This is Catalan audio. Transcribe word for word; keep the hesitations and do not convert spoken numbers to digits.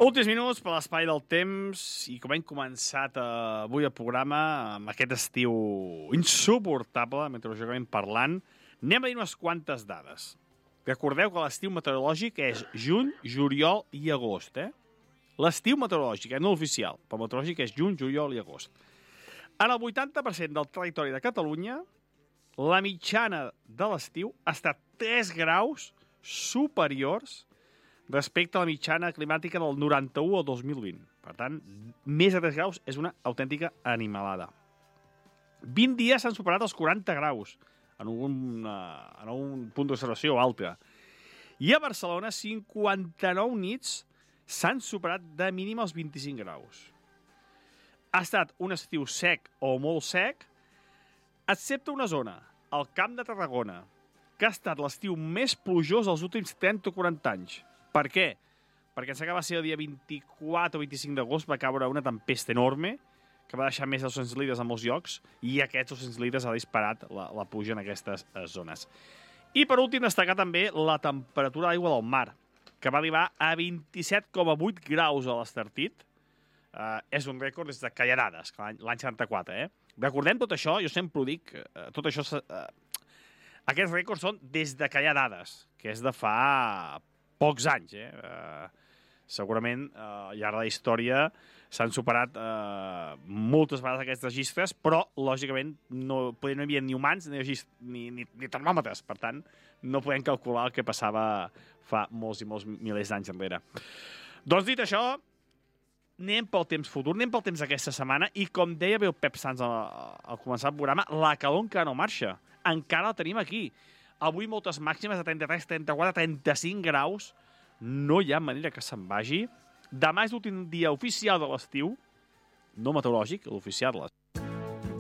Últims minuts per l'espai del temps i com hem començat eh, avui el programa amb aquest estiu insuportable, meteorològicament parlant, anem a dir unes quantes dades. Recordeu que l'estiu meteorològic és juny, juliol i agost, eh? L'estiu meteorològic, eh? No l'oficial, però el meteorològic és juny, juliol i agost. En el vuitanta per cent del territori de Catalunya, la mitjana de l'estiu ha estat tres graus superiors respecte a la mitjana climàtica del noranta-u al dos mil vint. Per tant, més de tres graus és una autèntica animalada. vint dies s'han superat els quaranta graus en un, en un punt d'observació o altre. I a Barcelona, cinquanta-nou nits s'han superat de mínim els vint-i-cinc graus. Ha estat un estiu sec o molt sec, excepte una zona, el Camp de Tarragona, que ha estat l'estiu més plujós dels últims trenta o quaranta anys. Per què? Perquè em sembla que va ser el dia vint-i-quatre o vint-i-cinc d'agost, va caure una tempesta enorme que va deixar més de dos-cents litres a molts llocs i aquests dos-cents litres ha disparat la, la pluja en aquestes zones. I per últim destacar també la temperatura d'aigua del mar, que va arribar a vint-i-set coma vuit graus a l'Estartit. Uh, és un rècord des de que hi ha dades, l'any setanta-quatre. Eh? Recordem tot això, jo sempre ho dic, uh, tot això, uh, aquests rècords són des de que hi ha dades, que és de fa pocs anys. Eh? Uh, segurament uh, al llarg de la història s'han superat uh, moltes vegades aquests registres, però lògicament no, no hi havia ni humans ni, ni, ni, ni termòmetres, per tant no podem calcular el que passava fa molts i molts milers d'anys enrere. Doncs dit això, anem pel temps futur, anem pel temps d'aquesta setmana i com deia bé el Pep Sans al, al començar el programa, la calor encara no marxa, encara la tenim aquí. Avui moltes màximes de trenta-tres, trenta-quatre, trenta-cinc graus. No hi ha manera que se'n vagi. Demà és l'últim dia oficial de l'estiu, no meteorològic, l'oficial de l'estiu.